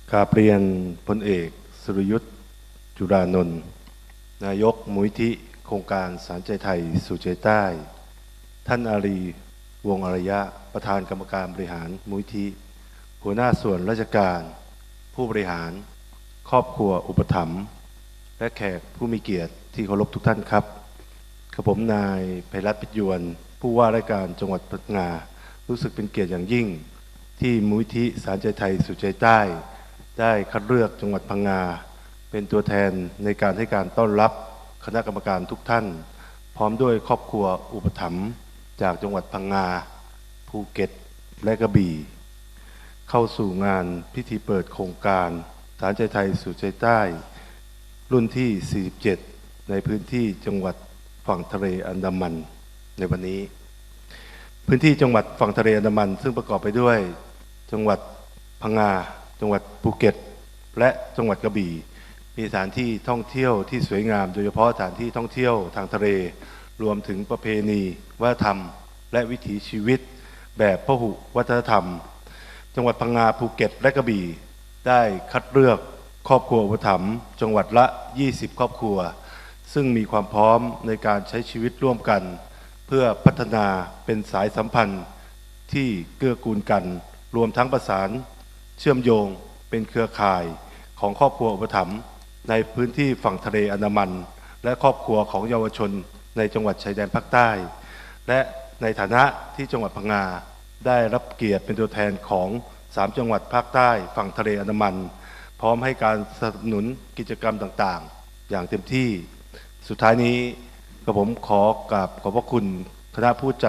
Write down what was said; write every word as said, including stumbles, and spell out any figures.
กราบเรียนพลเอกสุรยุทธ์จุรานนท์นายกมูลนิธิโครงการสารใจไทยสู่ใจใต้ท่านอารีวงศ์อารยะประธานกรรมการบริหารมูลนิธิหัวหน้าส่วนราชการผู้บริหารครอบครัวอุปถัมภ์และแขกผู้มีเกียรติที่เคารพทุกท่านครับกับผมนายไพรัตน์พิยวนผู้ว่าราชการจังหวัดพังงารู้สึกเป็นเกียรติอย่างยิ่งที่มูลนิธิสารใจไทยสู่ใจใต้ได้คัดเลือกจังหวัดพังงาเป็นตัวแทนในการให้การต้อนรับคณะกรรมการทุกท่านพร้อมด้วยครอบครัวอุปถัมภ์จากจังหวัดพังงาภูเก็ตและกระบี่เข้าสู่งานพิธีเปิดโครงการสารใจไทยสู่ใจใต้รุ่นที่ สี่สิบเจ็ด ในพื้นที่จังหวัดฝั่งทะเลอันดามันในวันนี้พื้นที่จังหวัดฝั่งทะเลอันดามันซึ่งประกอบไปด้วยจังหวัดพังงาจังหวัดภูเก็ตและจังหวัดกระบี่มีสถานที่ท่องเที่ยวที่สวยงามโดยเฉพาะสถานที่ท่องเที่ยวทางทะเลรวมถึงประเพณีวัฒนธรรมและวิถีชีวิตแบบพหุวัฒนธรรมจังหวัดพังงาภูเก็ตและกระบี่ได้คัดเลือกครอบครัวอุปถัมภ์จังหวัดละยี่สิบครอบครัวซึ่งมีความพร้อมในการใช้ชีวิตร่วมกันเพื่อพัฒนาเป็นสายสัมพันธ์ที่เกื้อกูลกันรวมทั้งประสานเชื่อมโยงเป็นเครือข่ายของครอบครัวอุปถัมภ์ในพื้นที่ฝั่งทะเลอันดามันและครอบครัวของเยาวชนในจังหวัดชายแดนภาคใต้และในฐานะที่จังหวัดพังงาได้รับเกียรติเป็นตัวแทนของสามจังหวัดภาคใต้ฝั่งทะเลอันดามันพร้อมให้การสนับสนุนกิจกรรมต่างๆอย่างเต็มที่สุดท้ายนี้กระผมขอกราบขอบพระคุณคณะผู้จัด